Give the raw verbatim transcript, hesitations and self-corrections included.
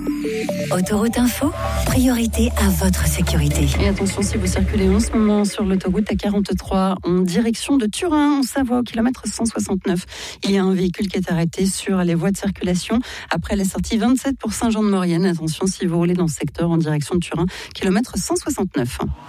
Autoroute Info, priorité à votre sécurité. Et attention, si vous circulez en ce moment sur l'autoroute A quarante-trois en direction de Turin, en Savoie, au kilomètre cent soixante-neuf, il y a un véhicule qui est arrêté sur les voies de circulation après la sortie vingt-sept pour Saint-Jean-de-Maurienne. Attention si vous roulez dans ce secteur en direction de Turin, kilomètre cent soixante-neuf.